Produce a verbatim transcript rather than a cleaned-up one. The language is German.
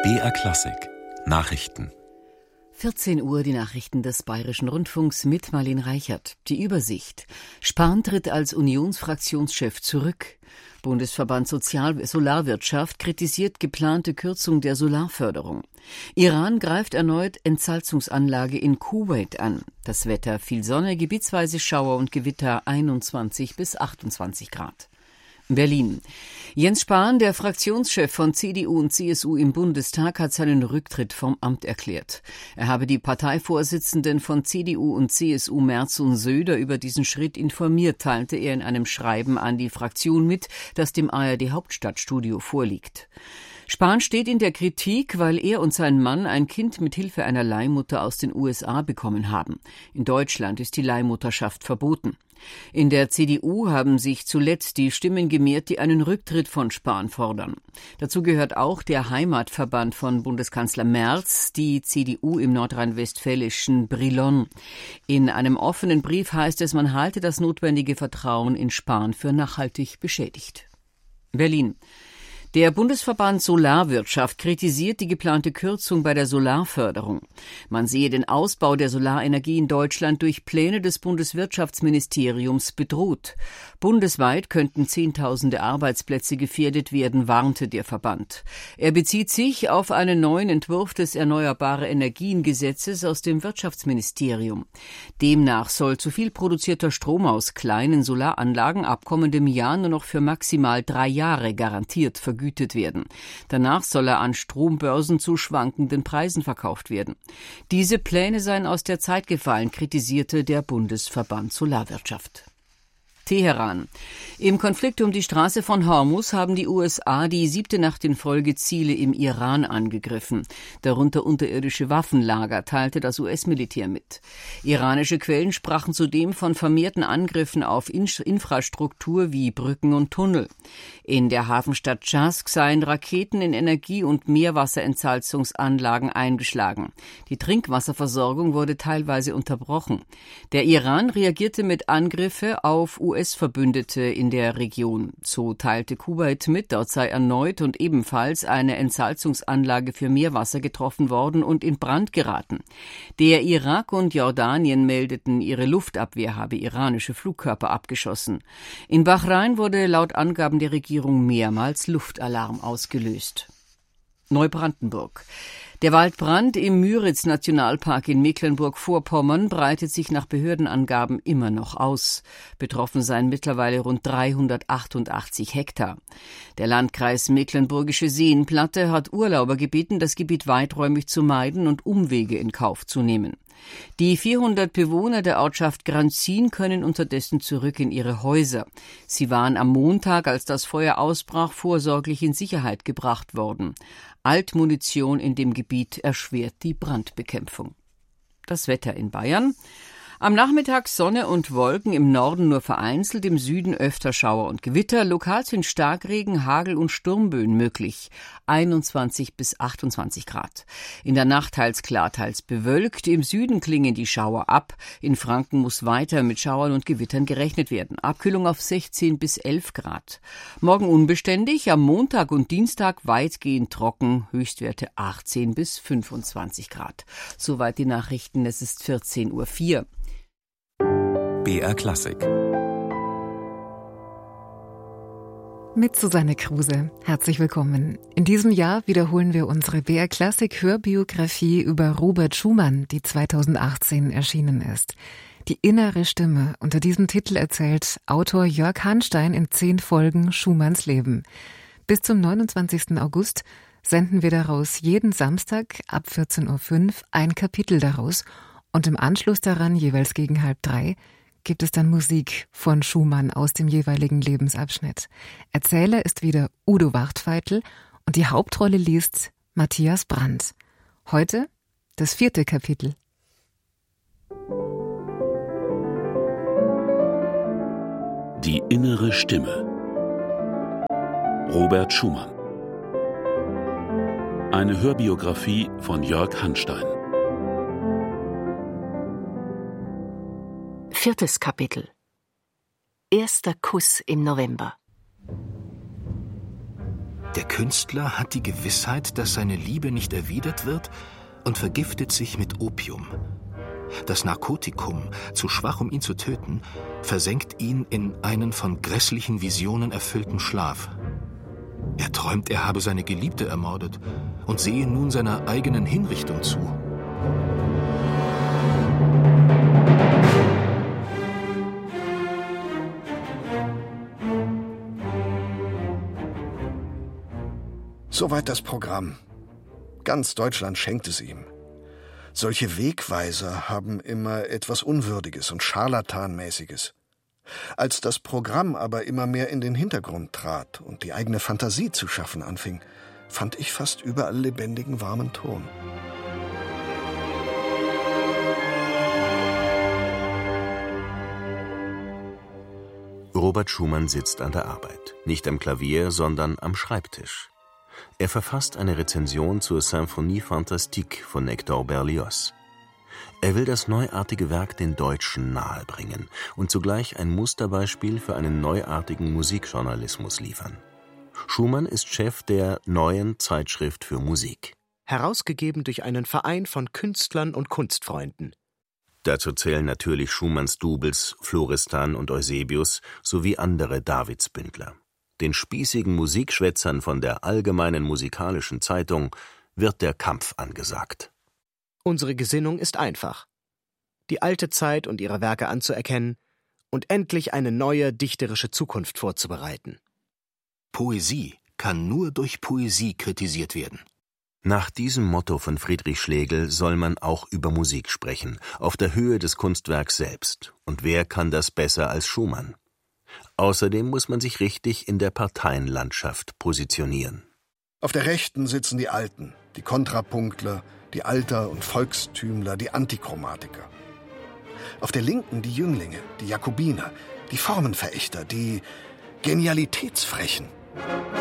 B R Klassik Nachrichten. vierzehn Uhr die Nachrichten des Bayerischen Rundfunks mit Marlene Reichert. Die Übersicht. Spahn tritt als Unionsfraktionschef zurück. Bundesverband Sozial- Solarwirtschaft kritisiert geplante Kürzung der Solarförderung. Iran greift erneut Entsalzungsanlage in Kuwait an. Das Wetter: viel Sonne, gebietsweise Schauer und Gewitter, einundzwanzig bis achtundzwanzig Grad. Berlin. Jens Spahn, der Fraktionschef von C D U und C S U im Bundestag, hat seinen Rücktritt vom Amt erklärt. Er habe die Parteivorsitzenden von C D U und C S U Merz und Söder über diesen Schritt informiert, teilte er in einem Schreiben an die Fraktion mit, das dem A R D-Hauptstadtstudio vorliegt. Spahn steht in der Kritik, weil er und sein Mann ein Kind mit Hilfe einer Leihmutter aus den U S A bekommen haben. In Deutschland ist die Leihmutterschaft verboten. In der C D U haben sich zuletzt die Stimmen gemehrt, die einen Rücktritt von Spahn fordern. Dazu gehört auch der Heimatverband von Bundeskanzler Merz, die C D U im nordrhein-westfälischen Brilon. In einem offenen Brief heißt es, man halte das notwendige Vertrauen in Spahn für nachhaltig beschädigt. Berlin. Der Bundesverband Solarwirtschaft kritisiert die geplante Kürzung bei der Solarförderung. Man sehe den Ausbau der Solarenergie in Deutschland durch Pläne des Bundeswirtschaftsministeriums bedroht. Bundesweit könnten Zehntausende Arbeitsplätze gefährdet werden, warnte der Verband. Er bezieht sich auf einen neuen Entwurf des Erneuerbare Energien-Gesetzes aus dem Wirtschaftsministerium. Demnach soll zu viel produzierter Strom aus kleinen Solaranlagen ab kommendem Jahr nur noch für maximal drei Jahre garantiert vergütet werden. Danach soll er an Strombörsen zu schwankenden Preisen verkauft werden. Diese Pläne seien aus der Zeit gefallen, kritisierte der Bundesverband Solarwirtschaft. Teheran. Im Konflikt um die Straße von Hormuz haben die U S A die siebte Nacht in Folge Ziele im Iran angegriffen. Darunter unterirdische Waffenlager, teilte das U S-Militär mit. Iranische Quellen sprachen zudem von vermehrten Angriffen auf Infrastruktur wie Brücken und Tunnel. In der Hafenstadt Schask seien Raketen in Energie- und Meerwasserentsalzungsanlagen eingeschlagen. Die Trinkwasserversorgung wurde teilweise unterbrochen. Der Iran reagierte mit Angriffen auf U S-Verbündete in der Region. So teilte Kuwait mit, dort sei erneut und ebenfalls eine Entsalzungsanlage für Meerwasser getroffen worden und in Brand geraten. Der Irak und Jordanien meldeten, ihre Luftabwehr habe iranische Flugkörper abgeschossen. In Bahrain wurde laut Angaben der Regierung mehrmals Luftalarm ausgelöst. Neubrandenburg. Der Waldbrand im Müritz-Nationalpark in Mecklenburg-Vorpommern breitet sich nach Behördenangaben immer noch aus. Betroffen seien mittlerweile rund dreihundertachtundachtzig Hektar. Der Landkreis Mecklenburgische Seenplatte hat Urlauber gebeten, das Gebiet weiträumig zu meiden und Umwege in Kauf zu nehmen. Die vierhundert Bewohner der Ortschaft Granzin können unterdessen zurück in ihre Häuser. Sie waren am Montag, als das Feuer ausbrach, vorsorglich in Sicherheit gebracht worden. Altmunition in dem Gebiet erschwert die Brandbekämpfung. Das Wetter in Bayern. Am Nachmittag Sonne und Wolken, im Norden nur vereinzelt, im Süden öfter Schauer und Gewitter. Lokal sind Starkregen, Hagel und Sturmböen möglich. einundzwanzig bis achtundzwanzig Grad. In der Nacht teils klar, teils bewölkt. Im Süden klingen die Schauer ab. In Franken muss weiter mit Schauern und Gewittern gerechnet werden. Abkühlung auf sechzehn bis elf Grad. Morgen unbeständig, am Montag und Dienstag weitgehend trocken. Höchstwerte achtzehn bis fünfundzwanzig Grad. Soweit die Nachrichten, es ist vierzehn Uhr vier. B R Klassik. Mit Susanne Kruse. Herzlich willkommen. In diesem Jahr wiederholen wir unsere B R Klassik Hörbiografie über Robert Schumann, die zweitausendachtzehn erschienen ist. Die innere Stimme. Unter diesem Titel erzählt Autor Jörg Hanstein in zehn Folgen Schumanns Leben. Bis zum neunundzwanzigsten August senden wir daraus jeden Samstag ab vierzehn Uhr fünf ein Kapitel daraus und im Anschluss daran, jeweils gegen halb drei, gibt es dann Musik von Schumann aus dem jeweiligen Lebensabschnitt. Erzähler ist wieder Udo Wachtfeitel und die Hauptrolle liest Matthias Brandt. Heute das vierte Kapitel. Die innere Stimme. Robert Schumann. Eine Hörbiografie von Jörg Hanstein. Viertes Kapitel. Erster Kuss im November. Der Künstler hat die Gewissheit, dass seine Liebe nicht erwidert wird und vergiftet sich mit Opium. Das Narkotikum, zu schwach, um ihn zu töten, versenkt ihn in einen von grässlichen Visionen erfüllten Schlaf. Er träumt, er habe seine Geliebte ermordet und sehe nun seiner eigenen Hinrichtung zu. Soweit das Programm. Ganz Deutschland schenkt es ihm. Solche Wegweiser haben immer etwas Unwürdiges und Scharlatanmäßiges. Als das Programm aber immer mehr in den Hintergrund trat und die eigene Fantasie zu schaffen anfing, fand ich fast überall lebendigen, warmen Ton. Robert Schumann sitzt an der Arbeit, nicht am Klavier, sondern am Schreibtisch. Er verfasst eine Rezension zur Symphonie Fantastique von Hector Berlioz. Er will das neuartige Werk den Deutschen nahebringen und zugleich ein Musterbeispiel für einen neuartigen Musikjournalismus liefern. Schumann ist Chef der Neuen Zeitschrift für Musik. Herausgegeben durch einen Verein von Künstlern und Kunstfreunden. Dazu zählen natürlich Schumanns Doubles Florestan und Eusebius sowie andere Davidsbündler. Den spießigen Musikschwätzern von der Allgemeinen Musikalischen Zeitung wird der Kampf angesagt. Unsere Gesinnung ist einfach: die alte Zeit und ihre Werke anzuerkennen und endlich eine neue dichterische Zukunft vorzubereiten. Poesie kann nur durch Poesie kritisiert werden. Nach diesem Motto von Friedrich Schlegel soll man auch über Musik sprechen, auf der Höhe des Kunstwerks selbst. Und wer kann das besser als Schumann? Außerdem muss man sich richtig in der Parteienlandschaft positionieren. Auf der Rechten sitzen die Alten, die Kontrapunktler, die Alter- und Volkstümler, die Antichromatiker. Auf der Linken die Jünglinge, die Jakobiner, die Formenverächter, die Genialitätsfrechen.